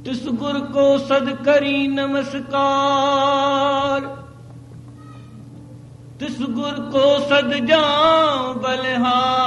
तिस गुर को सद करी नमस्कार, तिस गुर को सद जाऊं बलिहार।